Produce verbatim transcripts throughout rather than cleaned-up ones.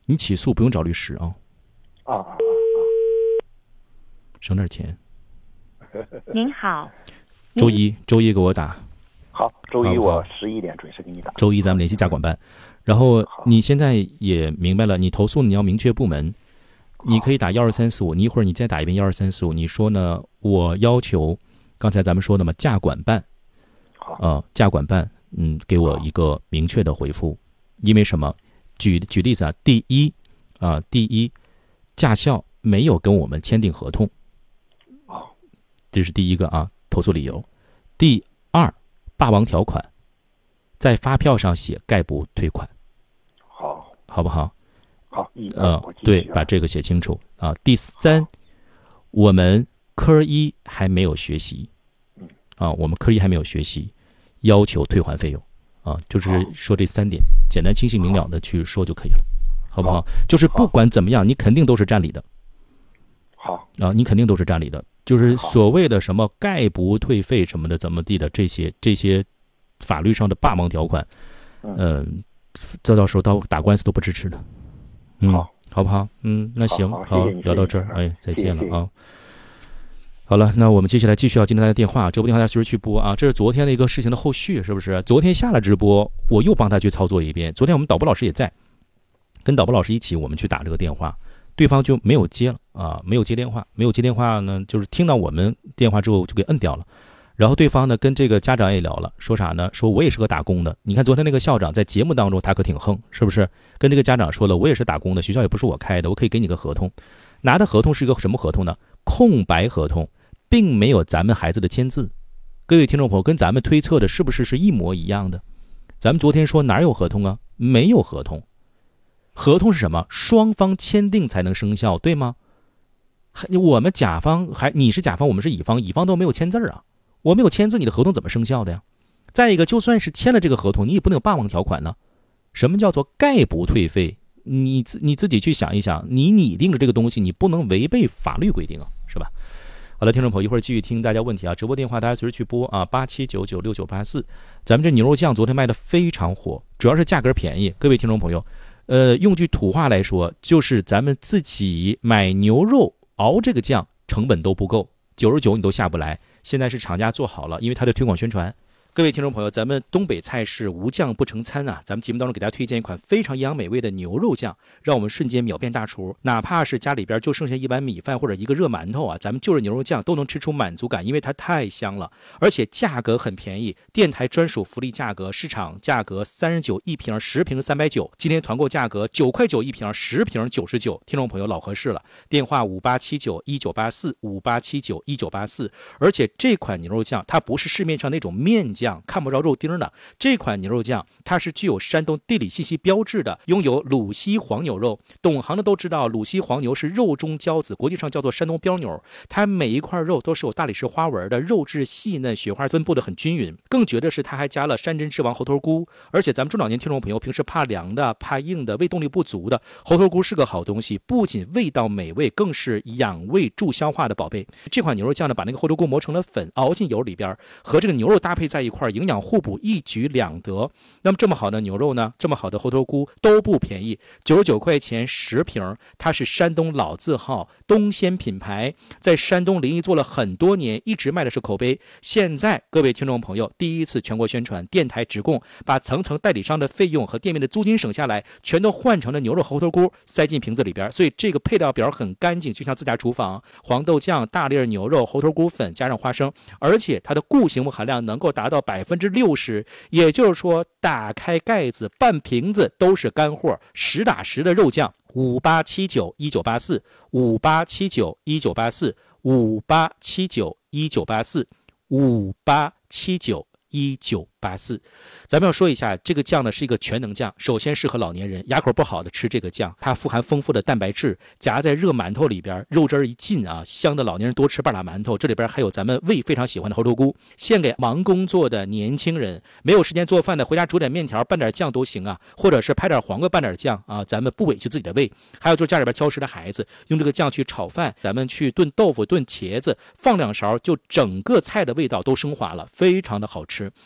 你起诉不用找律师啊。 啊啊啊！ 省点钱。 您好， 周一周一给我打。 好，周一好我十一点准时给你打。 周一咱们联系家管办。然后你现在也明白了，你投诉你要明确部门，你可以打幺二三四五，你一会儿你再打一遍幺二三四五，你说呢？我要求刚才咱们说的嘛，家管办，啊、呃，家管办，嗯，给我一个明确的回复。因为什么？举举例子啊，第一啊、呃，第一，驾校没有跟我们签订合同，这是第一个啊，投诉理由。第二，霸王条款，在发票上写概不退款， 好， 好不好？ 好， 呃，对，把这个写清楚啊。第三，我们科一还没有学习，啊，我们科一还没有学习，要求退还费用啊，就是说这三点，简单清晰明了的去说就可以了，好不好？就是不管怎么样，你肯定都是占理的。 好啊，你肯定都是占理的，就是所谓的什么概不退费什么的，怎么地的这些这些法律上的霸王条款，嗯、呃，这到时候到打官司都不支持的。嗯， 好， 好不好？嗯，那行， 好， 好， 谢谢聊到这儿，哎，再见了谢谢啊。好了，那我们接下来继续要接大家的电话，这部电话大家随时去拨啊。这是昨天的一个事情的后续，是不是？昨天下了直播，我又帮他去操作一遍。昨天我们导播老师也在，跟导播老师一起，我们去打这个电话。对方就没有接了啊，没有接电话，没有接电话呢，就是听到我们电话之后就给摁掉了。然后对方呢跟这个家长也聊了，说啥呢？说我也是个打工的。你看昨天那个校长在节目当中他可挺横，是不是？跟这个家长说了，我也是打工的，学校也不是我开的，我可以给你个合同。拿的合同是一个什么合同呢？空白合同，并没有咱们孩子的签字。各位听众朋友，跟咱们推测的是不是是一模一样的？咱们昨天说哪有合同啊？没有合同。合同是什么？双方签订才能生效，对吗？我们甲方还你是甲方，我们是乙方，乙方都没有签字啊，我没有签字，你的合同怎么生效的呀？再一个，就算是签了这个合同，你也不能有霸王条款呢。什么叫做概不退费？你自你自己去想一想，你拟定的这个东西，你不能违背法律规定啊，是吧？好的，听众朋友，一会儿继续听大家问题啊，直播电话大家随时去拨啊，八七九九六九八四。咱们这牛肉酱昨天卖的非常火，主要是价格便宜，各位听众朋友。呃，用句土话来说，就是咱们自己买牛肉熬这个酱，成本都不够，九十九你都下不来。现在是厂家做好了，因为它的推广宣传。各位听众朋友，咱们东北菜是无酱不成餐啊！咱们节目当中给大家推荐一款非常营养美味的牛肉酱，让我们瞬间秒变大厨。哪怕是家里边就剩下一碗米饭或者一个热馒头啊，咱们就着牛肉酱都能吃出满足感，因为它太香了，而且价格很便宜，电台专属福利价格，市场价格三十九一瓶，十瓶三百九，今天团购价格九块九一瓶，十瓶九十九。听众朋友老合适了，电话五八七九一九八四五八七九一九八四。而且这款牛肉酱它不是市面上那种面酱。看不着肉丁的这款牛肉酱，它是具有山东地理信息标志的，拥有鲁西黄牛肉。懂行的都知道，鲁西黄牛是肉中骄子，国际上叫做山东标牛。它每一块肉都是有大理石花纹的，肉质细嫩，雪花分布的很均匀。更绝的是，它还加了山珍之王猴头菇。而且咱们中老年听众朋友平时怕凉的、怕硬的、胃动力不足的，猴头菇是个好东西，不仅味道美味，更是养胃助消化的宝贝。这款牛肉酱呢，把那个猴头菇磨成了粉，熬进油里边，和这个牛肉搭配在一块，营养互补，一举两得。那么这么好的牛肉呢，这么好的猴头菇都不便宜，九十九块钱十瓶。它是山东老字号东鲜品牌，在山东临沂做了很多年，一直卖的是口碑。现在各位听众朋友第一次全国宣传，电台直供，把层层代理商的费用和店面的租金省下来，全都换成了牛肉猴头菇，塞进瓶子里边。所以这个配料表很干净，就像自家厨房。黄豆酱、大粒牛肉、猴头菇粉加上花生，而且它的固形物含量能够达到百分之六十，也就是说打开盖子半瓶子都是干货，实打实的肉酱。五八七九一九八四五八七九一九八四五八七九一九八四五八七九一九八四。咱们要说一下，这个酱呢是一个全能酱，首先适合老年人，牙口不好的吃这个酱，它富含丰富的蛋白质，夹在热馒头里边，肉汁一进啊，香的老年人多吃半拉馒头。这里边还有咱们胃非常喜欢的猴头菇，献给忙工作的年轻人，没有时间做饭的，回家煮点面条拌点酱都行啊，或者是拍点黄瓜拌点酱啊，咱们不委屈自己的胃。还有就是家里边挑食的孩子，用这个酱去炒饭，咱们去炖豆腐、炖茄子，放两勺，就整个菜的味道都升华了，非常的好吃。电话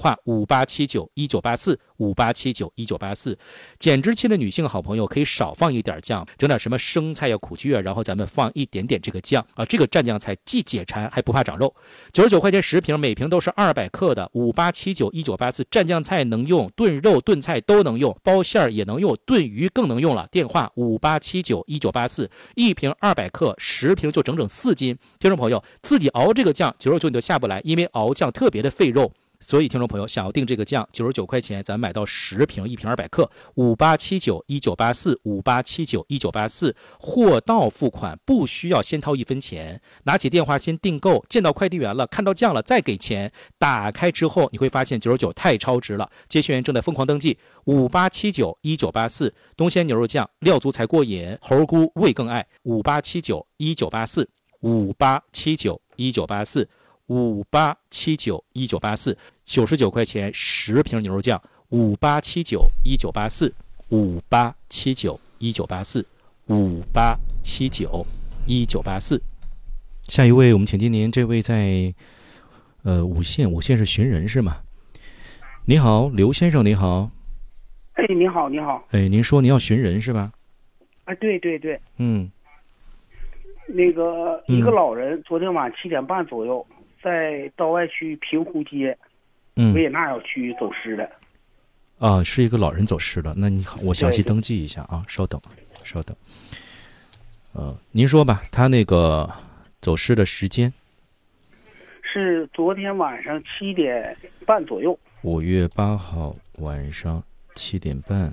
话五八七九一九八四五八七九一九八四。减脂期的女性好朋友可以少放一点酱，整点什么生菜呀、苦苣啊，然后咱们放一点点这个酱啊，这个蘸酱菜既解馋还不怕长肉。九十九块钱十瓶，每瓶都是二百克的。五八七九一九八四，蘸酱菜能用，炖肉炖菜都能用，包馅儿也能用，炖鱼更能用了。电话五八七九一九八四，一瓶二百克，十瓶就整整四斤。听众朋友，自己熬这个酱九十九你都下不来，因为熬酱特别的费肉。所以听众朋友想要订这个酱九十九块钱，咱买到十瓶，一瓶二百克。五八七九一九八四五八七九一九八四，货到付款，不需要先掏一分钱，拿起电话先订购，见到快递员了，看到酱了再给钱。打开之后你会发现九十九太超值了，接线员正在疯狂登记。五八七九一九八四，东鲜牛肉酱，料足才过瘾，猴菇味更爱。五八七九一九八四五八七九一九八四五八七九一九八四，九十九块钱十瓶牛肉酱。五八七九一九八四五八七九一九八四五八七九一九八四。下一位，我们请进您，这位在呃五线，五线是寻人是吗？你好，刘先生，你好。 哎，你好，你好。 哎，您说您要寻人是吧？ 啊，对对对。 嗯。 那个一个老人，昨天晚七点半左右，在道外区平湖街， 嗯， 维也纳小区走失的。 啊，是一个老人走失了。那你好，我详细登记一下啊，稍等，稍等。呃，您说吧，他那个走失的时间是昨天晚上七点半左右。 五月八号晚上七点半。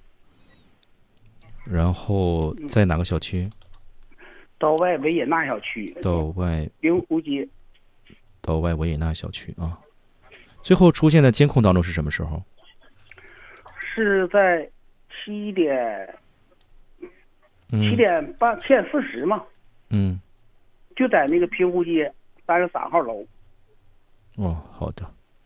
然后在哪个小区？ 道外维也纳小区。 道外平湖街。 道外维也纳小区啊。最后出现在监控当中是什么时候？ 是在七点，七点半，七点四十嘛。 嗯。 就在那个平湖街三十三号楼。 哦，好的。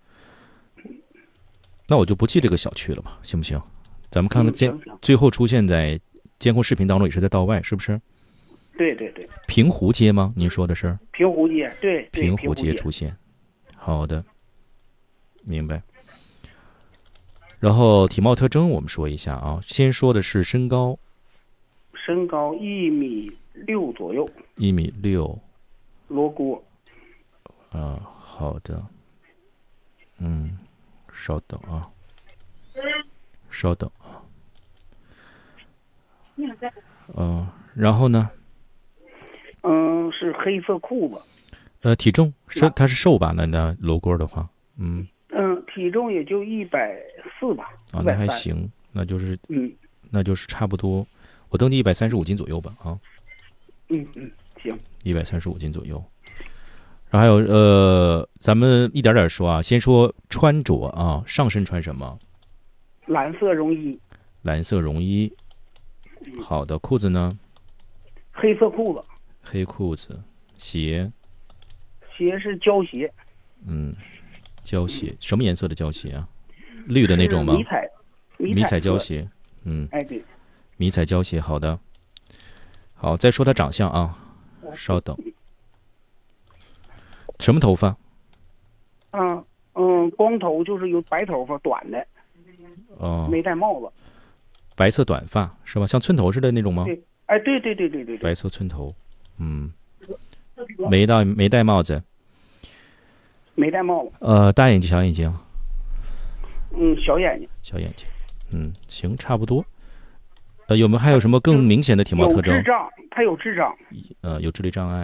那我就不记这个小区了吧，行不行？咱们看看监、嗯、最后出现在监控视频当中也是在道外，是不是？ 对对对。 平湖街吗？您说的是？ 平湖街，对。对平湖街出现。好的，明白。然后体貌特征我们说一下啊，先说的是身高。 身高一米六左右。 一米六。 罗锅。 啊，好的。嗯，稍等啊，稍等啊。嗯，然后呢？ 嗯，是黑色裤子。 呃，体重是他是瘦吧？那那罗锅的话，嗯。 嗯，体重也就一百四吧。 啊，那还行，那就是嗯， 那就是差不多，我登记一百三十五斤左右吧啊。 嗯嗯，行。 一百三十五斤左右。然后还有呃，咱们一点点说啊，先说穿着啊，上身穿什么？ 蓝色绒衣。 蓝色绒衣。好的，裤子呢？ 黑色裤子。 黑裤子。鞋。 鞋是胶鞋。 嗯，胶鞋，什么颜色的胶鞋啊？绿的那种吗？ 迷彩。 迷彩胶鞋。嗯。 哎，对。 迷彩胶鞋，好的。好，再说他长相啊，稍等。什么头发？ 嗯嗯，光头，就是有白头发，短的。 哦。 没戴帽子。 白色短发是吧？像寸头似的那种吗？ 对，哎，对对对对对。 白色寸头，嗯。没戴没戴帽子。 没戴帽子。 呃，大眼睛小眼睛。 嗯，小眼睛。 小眼睛，嗯，行，差不多。呃，有没有还有什么更明显的体貌特征？ 有智障，他有智障。 呃，有智力障碍。